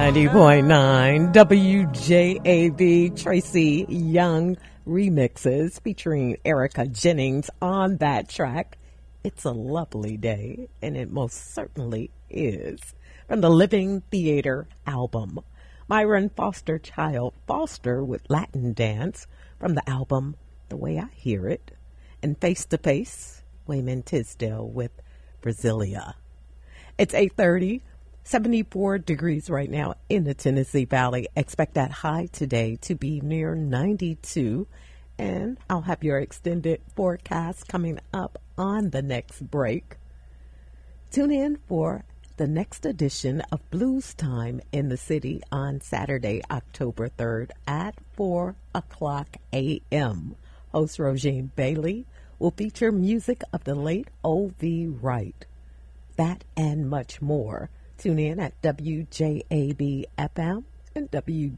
90.9 WJAB Tracy Young remixes featuring Erica Jennings on that track. It's a lovely day, and it most certainly is. From the Living Theater album, Myron Foster Child Foster with Latin Dance from the album The Way I Hear It, and Face to Face, Wayman Tisdale with Brasilia. It's 8:30. 74 degrees right now in the Tennessee Valley. Expect that high today to be near 92. And I'll have your extended forecast coming up on the next break. Tune in for the next edition of Blues Time in the City on Saturday, October 3rd at 4 o'clock a.m. Host Rogine Bailey will feature music of the late O.V. Wright. That and much more. Tune in at WJAB-FM and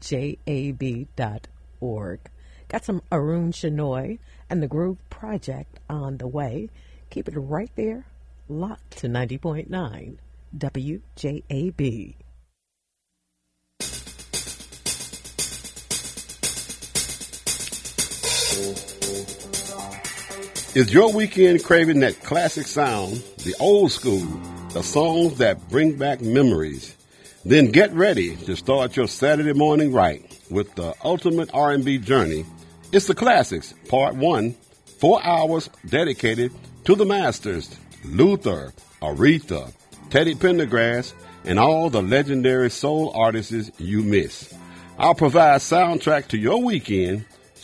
WJAB.org. Got some Arun Shenoy and the Groove Project on the way. Keep it right there, locked to 90.9 WJAB. Is your weekend craving that classic sound, the old school, the songs that bring back memories? Then get ready to start your Saturday morning right with the ultimate R&B journey. It's the Classics, Part 1, 4 hours dedicated to the masters, Luther, Aretha, Teddy Pendergrass, and all the legendary soul artists you miss. I'll provide soundtrack to your weekend